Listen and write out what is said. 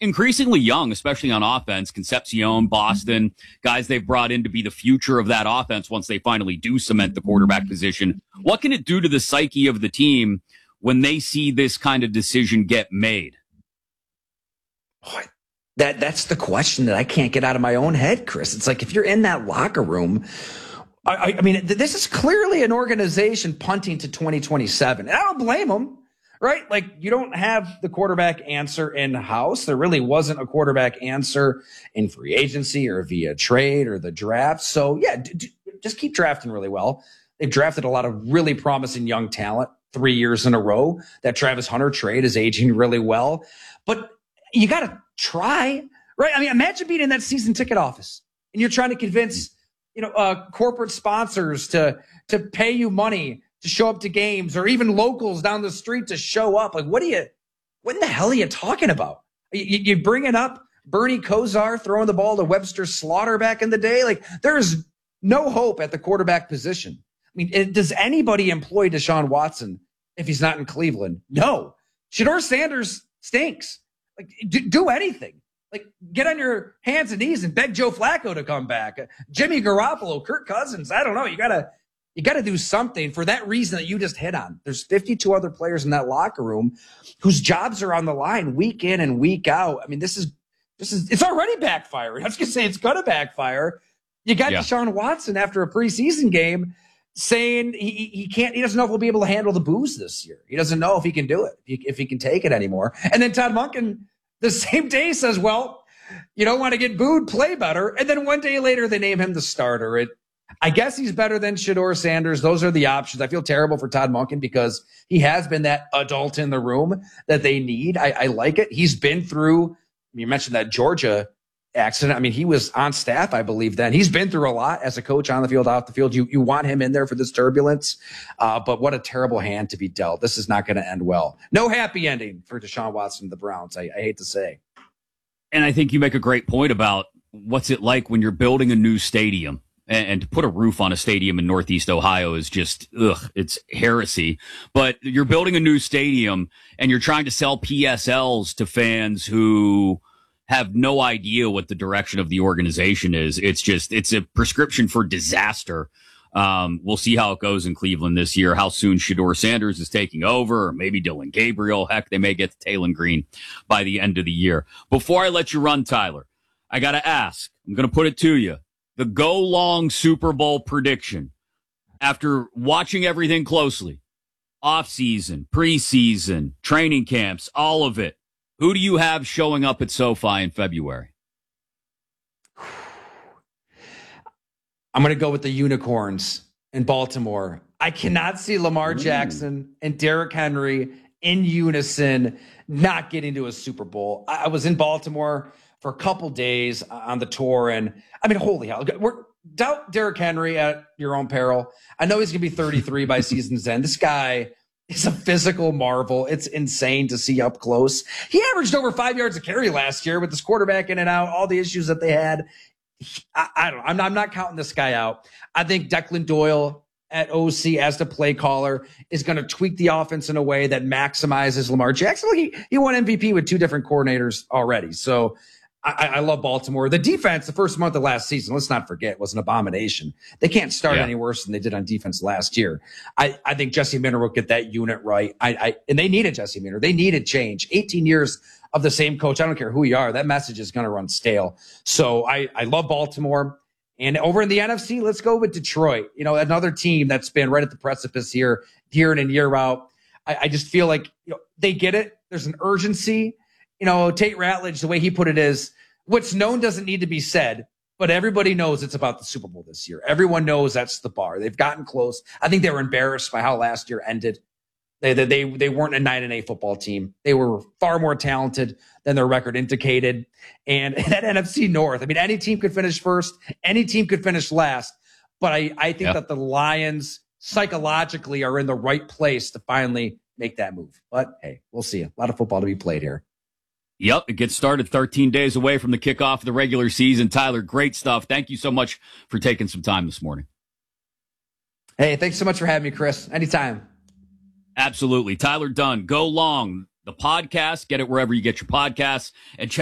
increasingly young, especially on offense. Concepcion, Boston, guys they've brought in to be the future of that offense once they finally do cement the quarterback position. What can it do to the psyche of the team when they see this kind of decision get made? That's the question that I can't get out of my own head, Chris. It's like if you're in that locker room, I mean, this is clearly an organization punting to 2027. And I don't blame them, right? Like, you don't have the quarterback answer in-house. There really wasn't a quarterback answer in free agency or via trade or the draft. So, yeah, just keep drafting really well. They've drafted a lot of really promising young talent 3 years in a row. That Travis Hunter trade is aging really well. But you got to try, right? I mean, imagine being in that season ticket office and you're trying to convince, corporate sponsors to pay you money to show up to games, or even locals down the street to show up. Like, what in the hell are you talking about? You bringing up Bernie Kosar throwing the ball to Webster Slaughter back in the day? Like, there's no hope at the quarterback position. I mean, does anybody employ Deshaun Watson if he's not in Cleveland? No. Shedeur Sanders stinks. Like, do anything. Like, get on your hands and knees and beg Joe Flacco to come back. Jimmy Garoppolo, Kirk Cousins. I don't know. You gotta do something for that reason that you just hit on. There's 52 other players in that locker room whose jobs are on the line week in and week out. I mean, this is it's already backfiring. I was gonna say it's gonna backfire. You got Deshaun Watson after a preseason game saying he doesn't know if he'll be able to handle the booze this year. He doesn't know if he can do it, if he can take it anymore. And then Todd Monken the same day says, well, you don't want to get booed, play better. And then one day later, they name him the starter. I guess he's better than Shedeur Sanders. Those are the options. I feel terrible for Todd Monken because he has been that adult in the room that they need. I like it. He's been through, you mentioned that Georgia accident. I mean, he was on staff, I believe, then. He's been through a lot as a coach on the field, off the field. You want him in there for this turbulence. But what a terrible hand to be dealt. This is not going to end well. No happy ending for Deshaun Watson and the Browns, I hate to say. And I think you make a great point about what's it like when you're building a new stadium. And to put a roof on a stadium in Northeast Ohio is just, it's heresy. But you're building a new stadium and you're trying to sell PSLs to fans who have no idea what the direction of the organization is. It's a prescription for disaster. We'll see how it goes in Cleveland this year, how soon Shedeur Sanders is taking over, or maybe Dylan Gabriel. Heck, they may get to Taylon Green by the end of the year. Before I let you run, Tyler, I got to ask, I'm going to put it to you. The go long Super Bowl prediction, after watching everything closely, offseason, preseason, training camps, all of it, who do you have showing up at SoFi in February? I'm going to go with the Unicorns in Baltimore. I cannot see Lamar Jackson and Derrick Henry in unison not getting to a Super Bowl. I was in Baltimore for a couple days on the tour, and I mean, holy hell. Doubt Derrick Henry at your own peril. I know he's going to be 33 by season's end. This guy is a physical marvel. It's insane to see up close. He averaged over 5 yards a carry last year with this quarterback in and out, all the issues that they had. I don't know. I'm not counting this guy out. I think Declan Doyle at OC as the play caller is going to tweak the offense in a way that maximizes Lamar Jackson. He won MVP with two different coordinators already. So I love Baltimore. The defense, the first month of last season, let's not forget, was an abomination. They can't start any worse than they did on defense last year. I think Jesse Minter will get that unit right. And they needed Jesse Minter. They needed change. 18 years of the same coach. I don't care who you are. That message is going to run stale. So I love Baltimore. And over in the NFC, let's go with Detroit. Another team that's been right at the precipice here, year in and year out. I just feel like they get it. There's an urgency. Tate Ratledge, the way he put it is, what's known doesn't need to be said, but everybody knows it's about the Super Bowl this year. Everyone knows that's the bar. They've gotten close. I think they were embarrassed by how last year ended. They weren't a 9-8 football team. They were far more talented than their record indicated. And that NFC North, I mean, any team could finish first. Any team could finish last. But I think that the Lions psychologically are in the right place to finally make that move. But, hey, we'll see. A lot of football to be played here. Yep, it gets started 13 days away from the kickoff of the regular season. Tyler, great stuff. Thank you so much for taking some time this morning. Hey, thanks so much for having me, Chris. Anytime. Absolutely. Tyler Dunne, Go Long, the podcast. Get it wherever you get your podcasts. And check